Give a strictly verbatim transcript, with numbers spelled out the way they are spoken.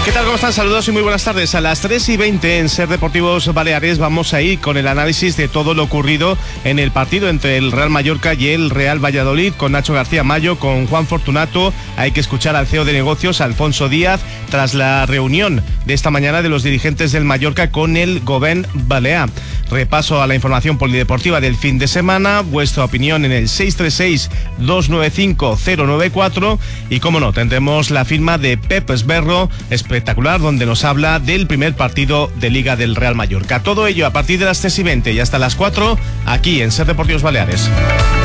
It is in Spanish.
¿Qué tal? ¿Cómo están? Saludos y muy buenas tardes. A las tres y veinte en Ser Deportivos Baleares vamos a ir con el análisis de todo lo ocurrido en el partido entre el Real Mallorca y el Real Valladolid, con Nacho García Mayo, con Juan Fortunato. Hay que escuchar al C E O de negocios, Alfonso Díaz, tras la reunión de esta mañana de los dirigentes del Mallorca con el Govern Balear. Repaso a la información polideportiva del fin de semana, vuestra opinión en el seis tres seis, dos nueve cinco, cero nueve cuatro y, como no, tendremos la firma de Pep Esberro, espectacular, donde nos habla del primer partido de Liga del Real Mallorca. Todo ello a partir de las tres y veinte y hasta las cuatro, aquí en Ser Deportivos Baleares.